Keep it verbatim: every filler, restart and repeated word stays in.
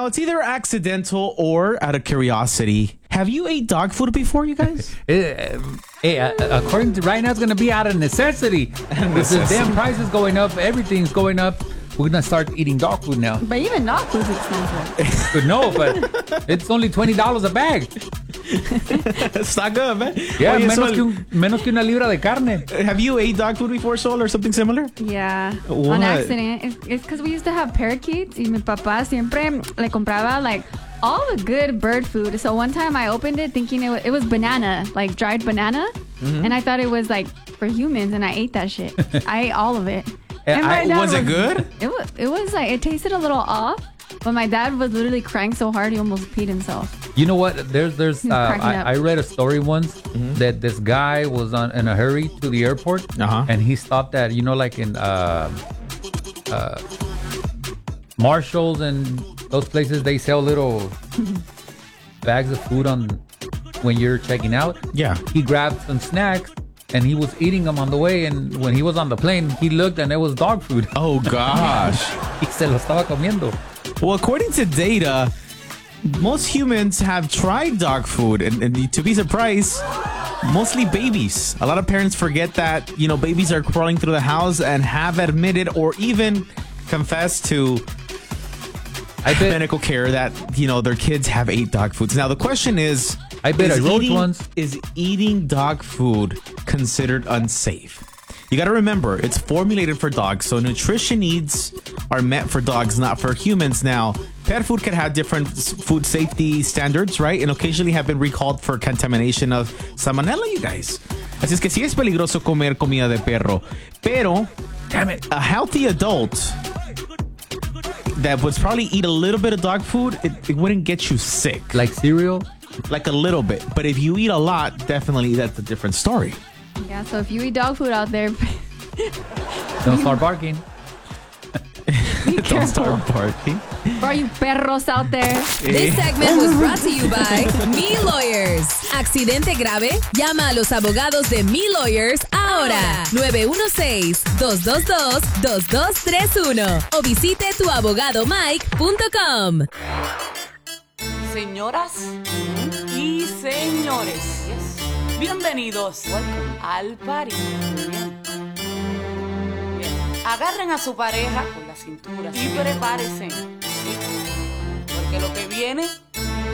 Now, it's either accidental or out of curiosity. Have you ate dog food before, you guys? Uh, hey, uh, according to right now, it's going to be out of necessity. With the damn prices going up, everything's going up. We're going to start eating dog food now. But even dog food's expensive. But no, but it's only twenty dollars a bag. It's not good, man. Yeah, Oye, menos, Sol, que un, menos que una libra de carne. have you ate dog food before, Sol, or something similar? Yeah, What? on accident. It's because we used to have parakeets y mi papá siempre le compraba like all the good bird food. So one time I opened it thinking it was, it was banana, like dried banana. Mm-hmm. And I thought it was like for humans and I ate that shit. I ate all of it. And my I, dad was it good? It was, it was like, it tasted a little off. But my dad was literally crying so hard he almost peed himself. You know what? There's, there's. He's Uh, cracking up. I, I read a story once Mm-hmm. that this guy was on in a hurry to the airport, Uh-huh. and he stopped at, you know, like in uh, uh, Marshalls and those places. They sell little bags of food on when you're checking out. Yeah. He grabbed some snacks. And he was eating them on the way. And when he was on the plane, he looked and it was dog food. Oh, gosh. Y se lo estaba comiendo. Well, according to data, most humans have tried dog food. And, and to be surprised, mostly babies. A lot of parents forget that, you know, babies are crawling through the house and have admitted or even confessed to I bet, medical care that, you know, their kids have ate dog foods. Now, the question is, I bet is I wrote eating, once. is eating dog food considered unsafe? You got to remember, it's formulated for dogs, so nutrition needs are meant for dogs, not for humans. Now, pet food can have different s- food safety standards, right? And occasionally have been recalled for contamination of salmonella, you guys. Así es que sí es peligroso comer comida de perro. Pero, damn it, a healthy adult that would probably eat a little bit of dog food, it, it wouldn't get you sick. like cereal. Like a little bit. But if you eat a lot, definitely that's a different story. Yeah, so if you eat dog food out there, Don't start barking. be Don't careful. start barking. For all you perros out there. This segment was brought to you by Me Lawyers. Accidente grave? Llama a los abogados de Me Lawyers ahora. nueve uno seis, dos dos dos, dos dos tres uno o visite tu abogado mike punto com. Señoras y señores, bienvenidos al party. Bien. Bien. Agarren a su pareja por la cintura y prepárense, ¿sí? Porque lo que viene